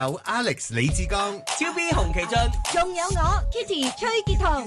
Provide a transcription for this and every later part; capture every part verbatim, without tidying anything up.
有 Alex 李志剛、 超 B 洪其俊， 仲有我 Kitty 崔潔彤，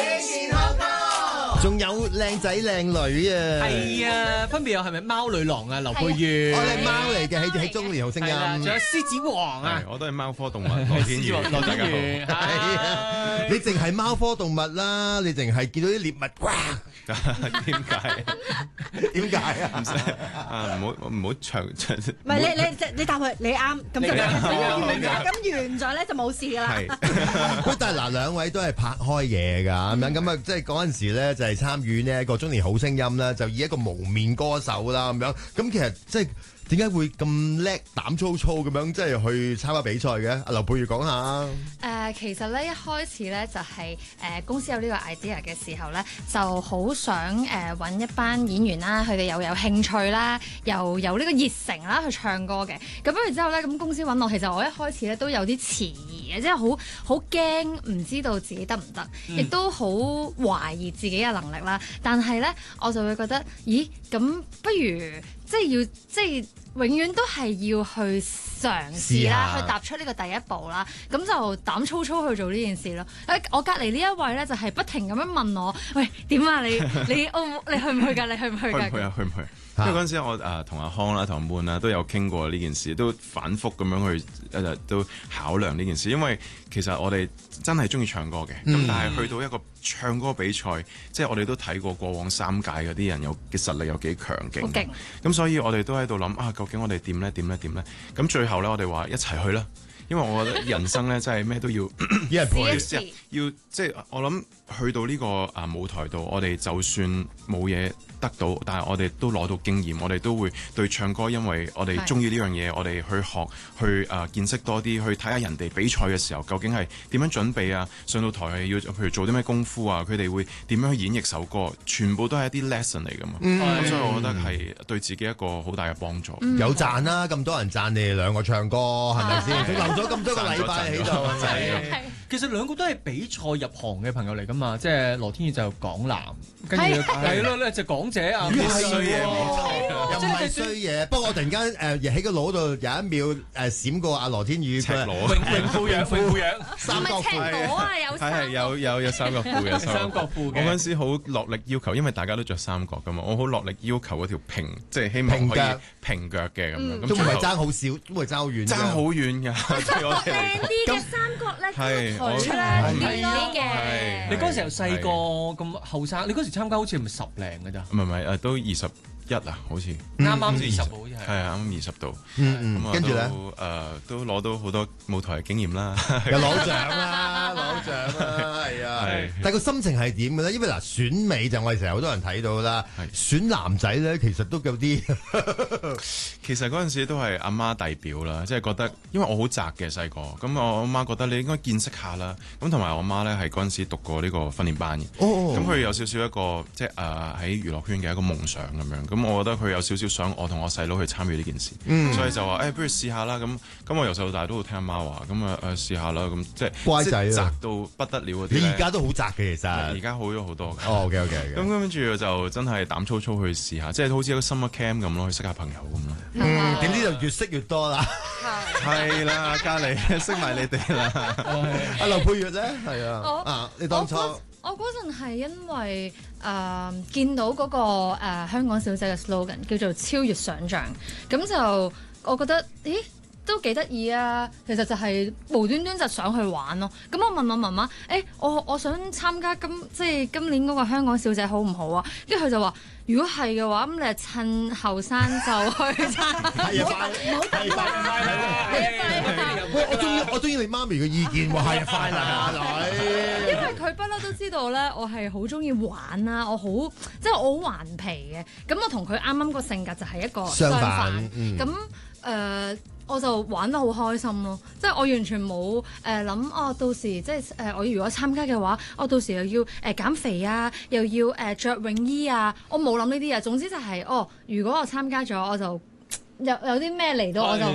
仲有靚仔靚女啊！ 係啊，分別有係咪貓女郎啊、劉佩玥， 我哋貓嚟嘅，喺喺中年好聲音， 仲有獅子王啊， 我都係貓科動物羅天宇， 羅天宇， 係啊！你淨係貓科動物啦，你淨係見到啲獵物，哇！ 點解？ 點解啊？ 唔使啊！唔好唔好長長。 唔係你你你答佢，你啱咁就完咗，咁完咗咧就冇事啦。 係，喂，但係嗱，兩位都係拍開嘢㗎，咁樣咁啊，即係嗰陣時咧就係參與呢一個中年好聲音啦，就以一個無面歌手啦咁樣，咁其實即係。點解會咁叻膽粗粗咁樣，即係去參加比賽嘅？阿劉佩玥講下。誒、 呃，其實咧一開始咧就係、是、誒、呃、公司有呢個 idea 嘅時候咧，就好想誒揾、呃、一班演員啦，佢哋又有興趣啦，又有呢個熱誠啦去唱歌嘅。咁跟住之後咧，咁公司揾我，其實我一開始咧都有啲遲疑嘅，即係好好驚，唔知道自己得唔得，亦、嗯、都好懷疑自己嘅能力啦。但係咧，我就會覺得，咦，咁不如。即係要，即係永遠都係要去嘗試啦，去踏出呢個第一步啦。咁就膽粗粗去做呢件事咯。誒，我隔離呢一位咧，就係不停咁樣問我，喂，點啊？你你哦，你去唔去㗎？你去唔去㗎？ 去唔去啊？去唔去？因為嗰陣時我誒同阿康啦、同阿 Moon 啦都有傾過呢件事，都反覆咁樣去誒都考量呢件事。因為其實我哋真係中意唱歌嘅，咁、嗯、但係去到一個唱歌比賽，即係我哋都睇過過往三屆嗰啲人有嘅實力有幾強勁，咁所以我哋都喺度諗啊，究竟我哋點咧？點咧？點咧？咁最後咧，我哋話一齊去啦。因為我覺得人生咧真係咩都要一人陪一次，要即係我諗去到呢個啊舞台度，我哋就算冇嘢得到，但係我哋都攞到經驗，我哋都會對唱歌，因為我哋中意呢樣嘢，我哋去學去啊見識多啲，去睇下人哋比賽嘅時候究竟係點樣準備啊，上到台係要譬如做啲咩功夫啊，佢哋會點樣去演繹首歌，全部都係一啲 lesson 嚟㗎嘛。咁、嗯、所以我覺得係對自己一個好大嘅幫助。 嗯、有讚啦，咁多人讚你哋兩個唱歌，係咪先？咗咁多個禮拜喺度， 係其實兩個都係比賽入行嘅朋友嚟噶嘛，即係羅天宇就港男，跟住係咯咧就港姐啊， 係衰嘢， 又唔係衰嘢。不過我突然間誒喺個腦度有一秒誒閃過阿羅天宇， 赤裸， 泳泳褲樣，泳褲樣， 三角褲啊，有係係有有有三角褲嘅三角褲嘅。 我嗰陣時好落力要求，因為大家都着三角噶嘛，我好落力要求嗰條平，即係希望可以平腳嘅咁樣， 都唔係爭好少，都係爭好遠， 爭好遠㗎。 靚啲嘅三角咧， 係台出嚟啲嘅。 你嗰陣時又細個咁後生，你嗰時參加好似係咪十零㗎咋？ 唔係唔係誒，都二十一啊，好似啱啱先二十好似係。 係啊，啱啱二十度。 嗯嗯，跟住咧誒都攞到好多舞台嘅經驗啦， 又攞獎啦，攞獎啦，係啊。但係個心情係點嘅咧？因為嗱，選美就我哋成日好多人睇到啦，選男仔咧其實都有啲。 其實嗰陣時都係阿媽遞表啦，即係覺得，因為我好宅嘅細個，咁我阿媽覺得你應該見識下啦。咁同埋我媽咧係嗰陣時讀過呢個訓練班嘅，咁佢有少少一個即係誒喺娛樂圈嘅一個夢想咁樣。咁我覺得佢有少少想我同我細佬去參與呢件事，嗯、所以就話誒、欸，不如試下啦。咁咁我由細到大都會聽阿媽話，咁啊誒試下啦。咁即係乖仔啊， 宅到不得了嗰啲。 你而家都好宅嘅，其實而家好咗好多。 哦，OK OK。 咁跟住就真係膽粗粗去試下，即係好似一個 summer camp 咁咯，去識下朋友咁咯。 嗯，點知就越識越多啦。 係啦，隔離識埋你哋啦。 阿劉佩玥咧，係啊，啊，你當初我嗰陣係因為誒、呃、見到嗰、那個、呃、香港小姐嘅 slogan 叫做超越想像，咁就我覺得，咦？都幾得意啊！其實就係無端端就想去玩咯。咁我問我媽媽，誒、欸，我我想參加今即係今年嗰個香港小姐好唔好啊？跟住佢就話，如果係嘅話，咁你係趁後生就去參加。 係啊，快！好快！快！快！快！喂，我中意我中意你媽咪嘅意見喎，係啊，快啦，阿女。 因為佢不嬲都知道咧，我係好中意玩啦，我好即係我好頑皮嘅。咁我同佢啱啱個性格就係一個相反。咁誒。呃我就玩得好開心咯，即係我完全冇誒諗哦，到時即係誒、呃、我如果參加嘅話，我到時又要誒、呃、減肥啊，又要誒著、呃、泳衣啊，我冇諗呢啲啊。總之就係、是、哦，如果我參加咗，我就有有啲咩嚟到我就去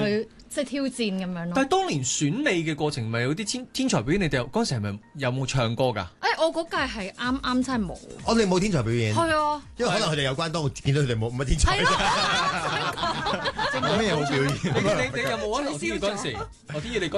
即係挑戰咁樣咯。 但係當年選美嘅過程，咪有啲天天才表演？你哋嗰陣時係咪有冇唱歌㗎？ 誒、哎，我嗰屆係啱啱真係冇。 我哋冇天才表演。 係啊， 因為可能佢哋有關多，我見到佢哋冇乜天才。 係咯， 即係冇乜嘢好表演。 你你你有冇啊？劉天宇嗰陣時，劉天宇你嗰